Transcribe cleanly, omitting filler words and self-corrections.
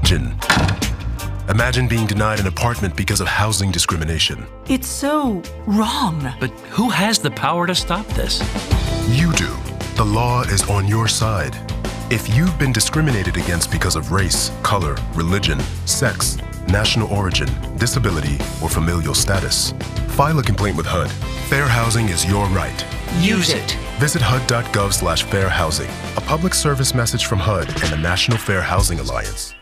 religion. Imagine being denied an apartment because of housing discrimination. It's so wrong. But who has the power to stop this? You do. The law is on your side. If you've been discriminated against because of race, color, religion, sex, national origin, disability, or familial status, file a complaint with HUD. Fair housing is your right. Use it. Visit HUD.gov/fairhousing, a public service message from HUD and the National Fair Housing Alliance.